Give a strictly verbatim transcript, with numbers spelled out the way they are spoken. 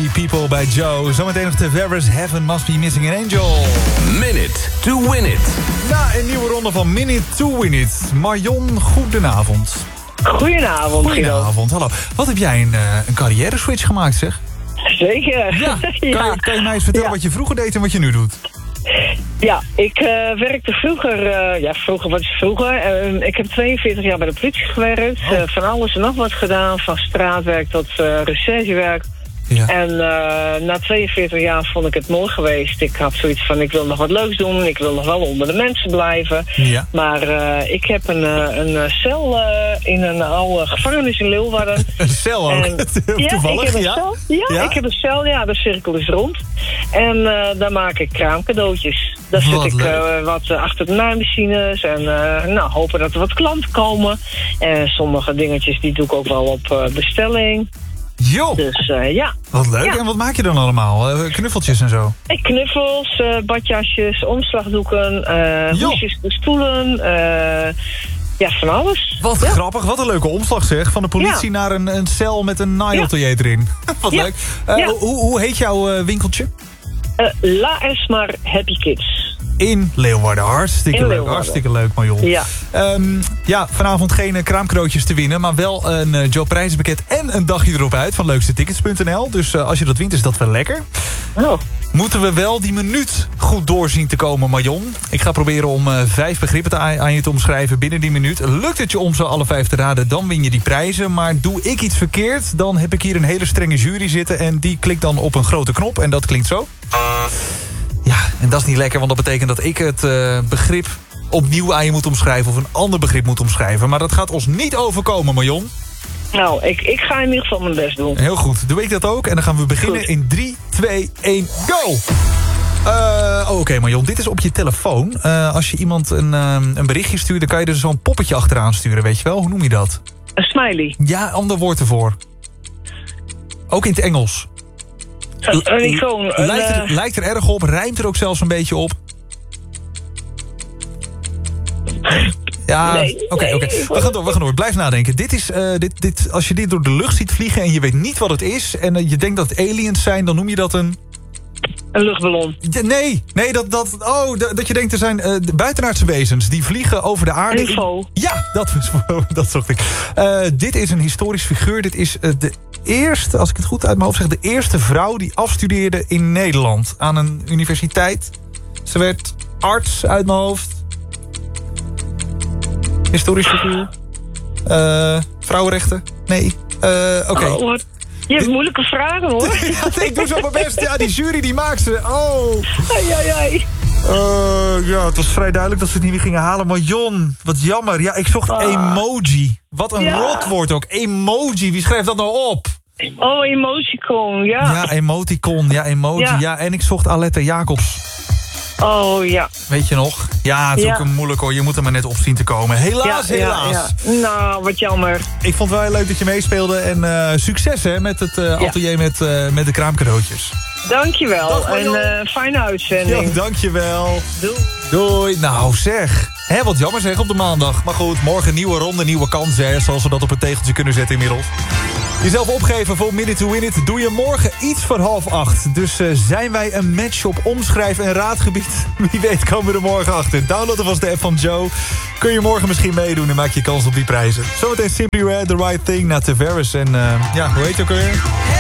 Party People bij Joe. Zometeen nog Tavares, Heaven Must Be Missing an Angel. Minute to Win It. Na een nieuwe ronde van Minute to Win It. Marion, goedenavond. Goedenavond, Goedenavond, hallo. Wat heb jij een, uh, een carrière switch gemaakt, zeg? Zeker. Ja. Kan, ja. je, kan je mij eens vertellen ja. wat je vroeger deed en wat je nu doet? Ja, ik uh, werkte vroeger, uh, ja vroeger, wat is vroeger? Uh, ik heb tweeënveertig jaar bij de politie gewerkt. Oh. Uh, van alles en nog wat gedaan, van straatwerk tot uh, recherchewerk. Ja. En uh, na tweeënveertig jaar vond ik het mooi geweest. Ik had zoiets van, ik wil nog wat leuks doen. Ik wil nog wel onder de mensen blijven. Ja. Maar uh, ik heb een, uh, een cel uh, in een oude gevangenis in Leeuwarden. Een cel ook, En, heel toevallig. Ja, ik heb een ja? cel. Ja, Ja? ik heb een cel. Ja, de cirkel is rond. En uh, daar maak ik kraamcadeautjes. Daar Wat zet ik uh, leuk. wat uh, achter de naaimachines. En uh, nou, hopen dat er wat klanten komen. En sommige dingetjes die doe ik ook wel op uh, bestelling. Jo, Dus uh, ja. wat leuk. Ja. En wat maak je dan allemaal? Uh, knuffeltjes en zo? Ik knuffels, uh, badjasjes, omslagdoeken, uh, Jo. hoesjes, stoelen. Uh, ja, van alles. Wat ja. grappig, wat een leuke omslag zeg. Van de politie Ja. naar een, een cel met een naaiatelier erin. Wat Ja. leuk. Uh, Ja. hoe, hoe heet jouw uh, winkeltje? Uh, La Esmar Happy Kids. In Leeuwarden. Hartstikke In leuk. Leeuwarden. Hartstikke leuk, Marion. Ja. Um, ja, vanavond geen uh, kraamcadeautjes te winnen, maar wel een uh, Joe prijzenpakket en een dagje erop uit van leukste tickets punt n l. Dus uh, als je dat wint, is dat wel lekker. Oh. Moeten we wel die minuut goed doorzien te komen, Marion? Ik ga proberen om uh, vijf begrippen te, aan je te omschrijven binnen die minuut. Lukt het je om ze alle vijf te raden, dan win je die prijzen. Maar doe ik iets verkeerd, dan heb ik hier een hele strenge jury zitten en die klikt dan op een grote knop en dat klinkt zo. Ja, en dat is niet lekker, want dat betekent dat ik het uh, begrip opnieuw aan je moet omschrijven of een ander begrip moet omschrijven. Maar dat gaat ons niet overkomen, Marion. Nou, ik, ik ga in ieder geval mijn best doen. Heel goed, doe ik dat ook. En dan gaan we beginnen Goed. in drie, twee, één, go! Uh, oh, Oké, okay, Marion, dit is op je telefoon. Uh, als je iemand een, uh, een berichtje stuurt, dan kan je er zo'n poppetje achteraan sturen, weet je wel? Hoe noem je dat? Een smiley. Ja, ander woord ervoor. Ook in het Engels. Een, een icoon. Een, Lijkt er, uh, lijkt er erg op, rijmt er ook zelfs een beetje op. Ja, oké, Nee, oké. Okay, nee, okay. We gaan door, we gaan door. Blijf nadenken. Dit is, uh, dit, dit, als je dit door de lucht ziet vliegen en je weet niet wat het is en uh, je denkt dat het aliens zijn, dan noem je dat een... een luchtballon. Ja, nee, nee, dat, dat, oh, dat, dat je denkt er zijn uh, de buitenaardse wezens die vliegen over de aarde. Een U F O. Ja, dat, was, dat zocht ik. Uh, dit is een historisch figuur. Dit is uh, de eerste, als ik het goed uit mijn hoofd zeg, de eerste vrouw die afstudeerde in Nederland aan een universiteit. Ze werd arts uit mijn hoofd. Historisch figuur. Uh, vrouwenrechten? Nee. Uh, Oké. Okay. Oh, je hebt moeilijke vragen, hoor. Ja, ik doe zo mijn best. Ja, die jury die maakt ze. Oh. Ai, ai, ai. Uh, ja, het was vrij duidelijk dat ze het niet meer gingen halen. Maar Jon, wat jammer. Ja, ik zocht Ah. emoji. Wat een Ja. rotwoord ook. Emoji, wie schrijft dat nou op? Oh, emoticon, ja. Ja, emoticon. Ja, emoji. Ja, Ja. en ik zocht Aletta Jacobs. Oh, ja. Weet je nog? Ja, het is Ja. ook een moeilijk hoor. Je moet er maar net op zien te komen. Helaas, ja, helaas. Ja, ja. Nou, wat jammer. Ik vond het wel heel leuk dat je meespeelde. En uh, succes hè, met het uh, Ja. atelier met, uh, met de kraamcadeautjes. Dankjewel. Dag, En Marion. uh, fijne uitzending. Ja, dankjewel. Doei. Doei. Nou zeg. Hé, wat jammer zeg op de maandag. Maar goed, morgen nieuwe ronde, nieuwe kansen. Hè, zoals we dat op een tegeltje kunnen zetten inmiddels. Jezelf opgeven voor Minute to Win It doe je morgen iets voor half acht. Dus uh, zijn wij een match op omschrijf- en raadgebied? Wie weet komen we er morgen achter. Download alvast de app van Joe. Kun je morgen misschien meedoen en maak je kans op die prijzen. Zometeen Simply Red, The Right Thing, naar Tavares. En uh, ja, hoe heet je ook alweer?